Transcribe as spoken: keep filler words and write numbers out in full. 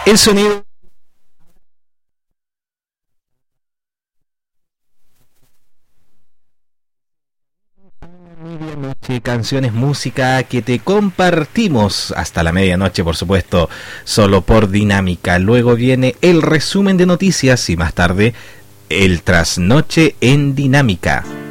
El sonido. Medianoche, canciones, música que te compartimos hasta la medianoche, por supuesto, solo por Dinámica. Luego viene el resumen de noticias y más tarde el trasnoche en Dinámica.